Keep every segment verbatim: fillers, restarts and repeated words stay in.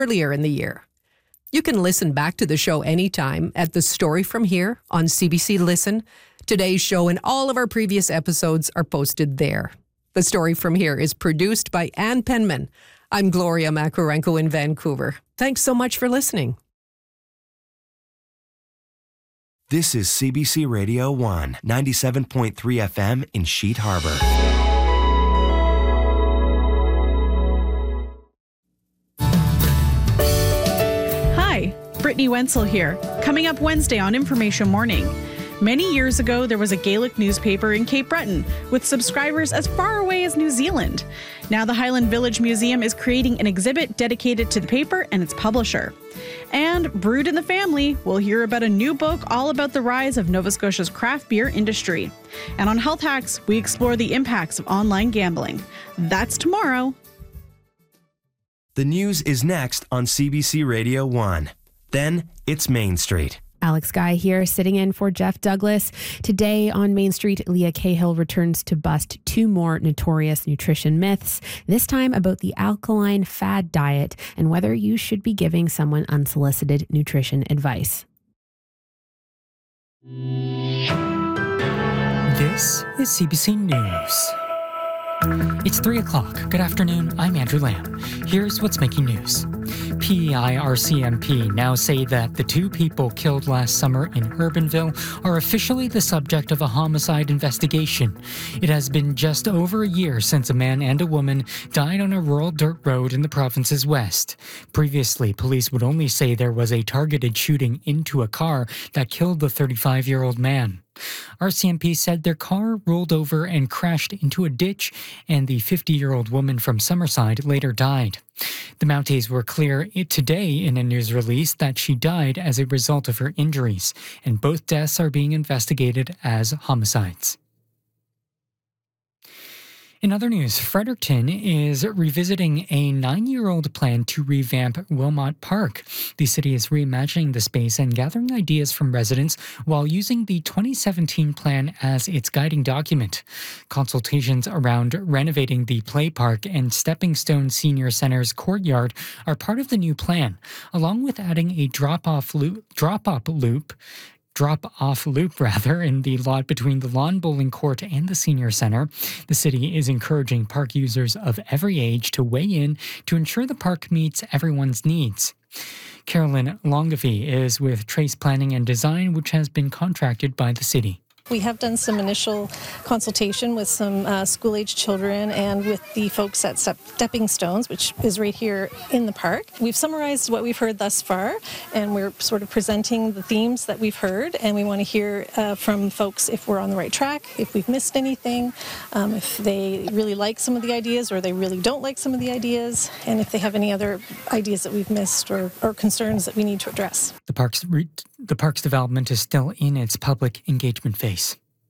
earlier in the year. You can listen back to the show anytime at The Story From Here on C B C Listen. Today's show and all of our previous episodes are posted there. The Story From Here is produced by Ann Penman. I'm Gloria Makarenko in Vancouver. Thanks so much for listening. This is C B C Radio one, ninety-seven point three F M in Sheet Harbor. Hi, Brittany Wenzel here. Coming up Wednesday on Information Morning. Many years ago, there was a Gaelic newspaper in Cape Breton with subscribers as far away as New Zealand. Now the Highland Village Museum is creating an exhibit dedicated to the paper and its publisher. And brewed in the family, we'll hear about a new book all about the rise of Nova Scotia's craft beer industry. And on Health Hacks, we explore the impacts of online gambling. That's tomorrow. The news is next on C B C Radio one. Then it's Main Street. Alex Guy here, sitting in for Jeff Douglas. Today on Main Street, Leah Cahill returns to bust two more notorious nutrition myths, this time about the alkaline fad diet and whether you should be giving someone unsolicited nutrition advice. This is C B C News. It's three o'clock. Good afternoon. I'm Andrew Lamb. Here's what's making news. P E I R C M P now say that the two people killed last summer in Urbanville are officially the subject of a homicide investigation. It has been just over a year since a man and a woman died on a rural dirt road in the province's west. Previously, police would only say there was a targeted shooting into a car that killed the thirty-five-year-old man. R C M P said their car rolled over and crashed into a ditch, and the fifty-year-old woman from Summerside later died. The Mounties were clear today in a news release that she died as a result of her injuries, and both deaths are being investigated as homicides. In other news, Fredericton is revisiting a nine-year-old plan to revamp Wilmot Park. The city is reimagining the space and gathering ideas from residents while using the twenty seventeen plan as its guiding document. Consultations around renovating the play park and Stepping Stone Senior Center's courtyard are part of the new plan, along with adding a drop-off loop, drop-up loop drop-off loop, rather, in the lot between the lawn bowling court and the senior center. The city is encouraging park users of every age to weigh in to ensure the park meets everyone's needs. Carolyn Longavie is with Trace Planning and Design, which has been contracted by the city. We have done some initial consultation with some uh, school-age children and with the folks at Step- Stepping Stones, which is right here in the park. We've summarized what we've heard thus far, and we're sort of presenting the themes that we've heard, and we want to hear uh, from folks if we're on the right track, if we've missed anything, um, if they really like some of the ideas or they really don't like some of the ideas, and if they have any other ideas that we've missed or, or concerns that we need to address. The park's, re- the park's development is still in its public engagement phase.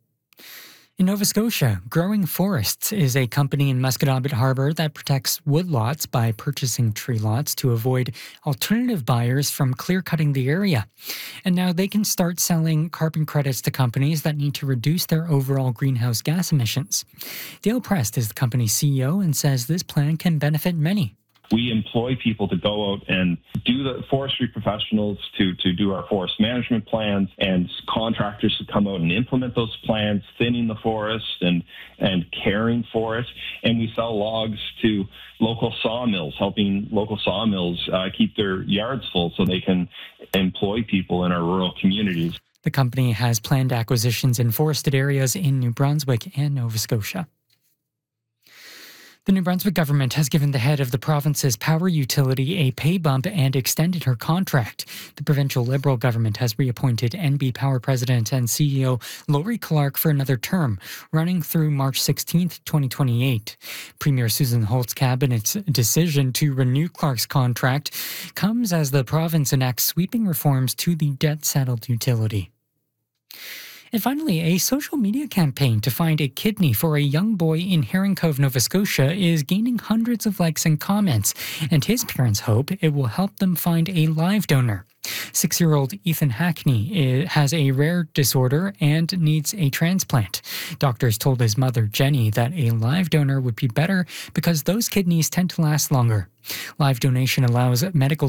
In Nova Scotia, Growing Forests is a company in Musquodoboit Harbour that protects woodlots by purchasing tree lots to avoid alternative buyers from clear-cutting the area. And now they can start selling carbon credits to companies that need to reduce their overall greenhouse gas emissions. Dale Prest is the company's C E O and says this plan can benefit many. We employ people to go out and do the forestry professionals to, to do our forest management plans, and contractors to come out and implement those plans, thinning the forest and, and caring for it. And we sell logs to local sawmills, helping local sawmills uh, keep their yards full so they can employ people in our rural communities. The company has planned acquisitions in forested areas in New Brunswick and Nova Scotia. The New Brunswick government has given the head of the province's power utility a pay bump and extended her contract. The provincial Liberal government has reappointed N B Power president and C E O Laurie Clark for another term, running through March sixteenth, twenty twenty-eight. Premier Susan Holt's cabinet's decision to renew Clark's contract comes as the province enacts sweeping reforms to the debt-saddled utility. And finally, a social media campaign to find a kidney for a young boy in Herring Cove, Nova Scotia is gaining hundreds of likes and comments, and his parents hope it will help them find a live donor. Six-year-old Ethan Hackney has a rare disorder and needs a transplant. Doctors told his mother, Jenny, that a live donor would be better because those kidneys tend to last longer. Live donation allows medical